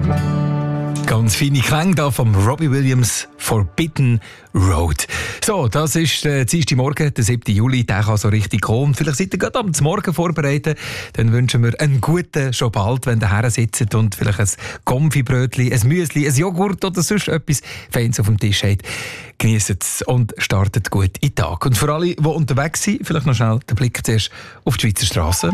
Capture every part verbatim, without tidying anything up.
Ganz feine Klänge da vom Robbie Williams, Forbidden Road. So, das ist der Dienstag Morgen, der siebten Juli. Der kann so richtig kommen. Vielleicht seid ihr gerade am Morgen vorbereitet. Dann wünschen wir einen guten schon bald, wenn ihr her sitzt und vielleicht ein Konfibrötchen, ein Müsli, ein Joghurt oder sonst etwas Feines auf dem Tisch habt. Genießt es und startet gut in den Tag. Und für alle, die unterwegs sind, vielleicht noch schnell den Blick zuerst auf die Schweizer Straße.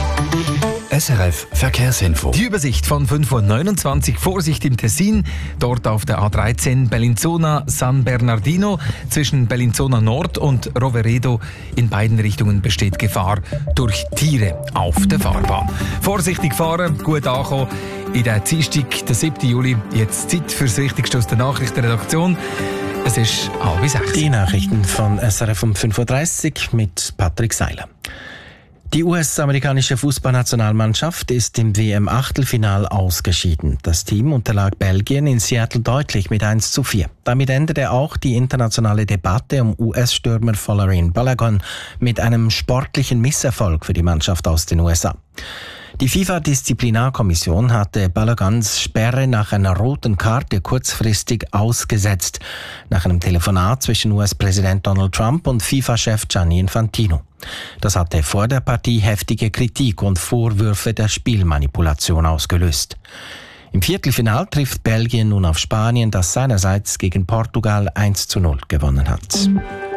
S R F Verkehrsinfo. Die Übersicht von fünf Uhr neunundzwanzig. Vorsicht im Tessin. Dort auf der A dreizehn Bellinzona-San Bernardino. Zwischen Bellinzona Nord und Roveredo in beiden Richtungen besteht Gefahr durch Tiere auf der Fahrbahn. Vorsichtig fahren, gut ankommen. In der Dienstag, der siebten Juli. Jetzt Zeit für das Wichtigste aus der Nachrichtenredaktion. Es ist halb sechs. Die Nachrichten von S R F um fünf Uhr dreißig mit Patrick Seiler. Die U S-amerikanische Fußballnationalmannschaft ist im W M-Achtelfinal ausgeschieden. Das Team unterlag Belgien in Seattle deutlich mit eins zu vier. Damit endete auch die internationale Debatte um U S-Stürmer Folarin Balogun mit einem sportlichen Misserfolg für die Mannschaft aus den U S A. Die FIFA-Disziplinarkommission hatte Baloguns Sperre nach einer roten Karte kurzfristig ausgesetzt, nach einem Telefonat zwischen U S-Präsident Donald Trump und FIFA-Chef Gianni Infantino. Das hatte vor der Partie heftige Kritik und Vorwürfe der Spielmanipulation ausgelöst. Im Viertelfinal trifft Belgien nun auf Spanien, das seinerseits gegen Portugal eins zu null gewonnen hat.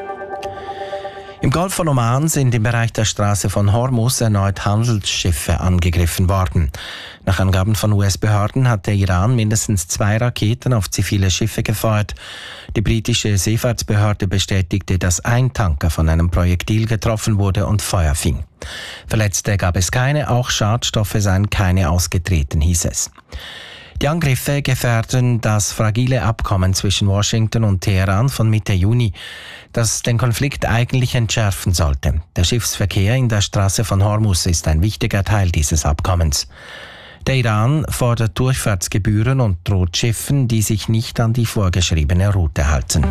Im Golf von Oman sind im Bereich der Straße von Hormuz erneut Handelsschiffe angegriffen worden. Nach Angaben von U S-Behörden hat der Iran mindestens zwei Raketen auf zivile Schiffe gefeuert. Die britische Seefahrtsbehörde bestätigte, dass ein Tanker von einem Projektil getroffen wurde und Feuer fing. Verletzte gab es keine, auch Schadstoffe seien keine ausgetreten, hieß es. Die Angriffe gefährden das fragile Abkommen zwischen Washington und Teheran von Mitte Juni, das den Konflikt eigentlich entschärfen sollte. Der Schiffsverkehr in der Straße von Hormuz ist ein wichtiger Teil dieses Abkommens. Der Iran fordert Durchfahrtsgebühren und droht Schiffen, die sich nicht an die vorgeschriebene Route halten.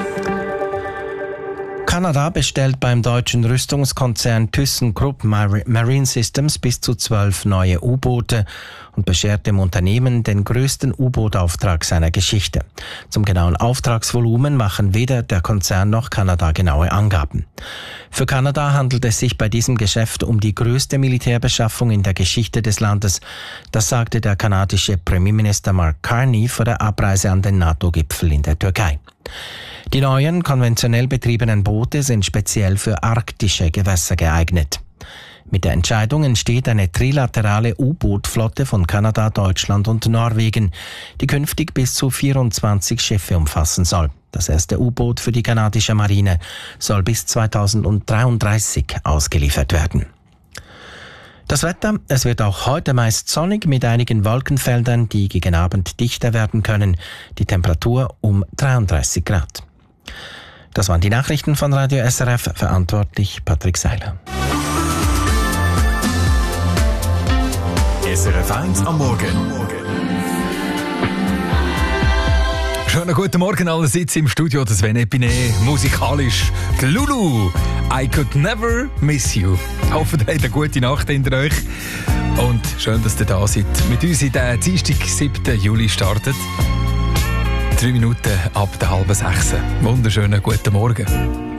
Kanada bestellt beim deutschen Rüstungskonzern ThyssenKrupp Marine Systems bis zu zwölf neue U-Boote und beschert dem Unternehmen den größten U-Boot-Auftrag seiner Geschichte. Zum genauen Auftragsvolumen machen weder der Konzern noch Kanada genaue Angaben. Für Kanada handelt es sich bei diesem Geschäft um die größte Militärbeschaffung in der Geschichte des Landes. Das sagte der kanadische Premierminister Mark Carney vor der Abreise an den NATO-Gipfel in der Türkei. Die neuen, konventionell betriebenen Boote sind speziell für arktische Gewässer geeignet. Mit der Entscheidung entsteht eine trilaterale U-Boot-Flotte von Kanada, Deutschland und Norwegen, die künftig bis zu vierundzwanzig Schiffe umfassen soll. Das erste U-Boot für die kanadische Marine soll bis zweitausenddreiunddreißig ausgeliefert werden. Das Wetter, es wird auch heute meist sonnig mit einigen Wolkenfeldern, die gegen Abend dichter werden können. Die Temperatur um dreiunddreißig Grad. Das waren die Nachrichten von Radio S R F, verantwortlich Patrick Seiler. S R F eins am Morgen. Schönen guten Morgen allerseits im Studio, das Sven Epine, musikalisch die Lulu. I could never miss you. Ich hoffe, ihr habt eine gute Nacht hinter euch. Und schön, dass ihr da seid. Mit uns in den Dienstag, siebten Juli startet. Drei Minuten ab der halben sechs. Wunderschönen guten Morgen.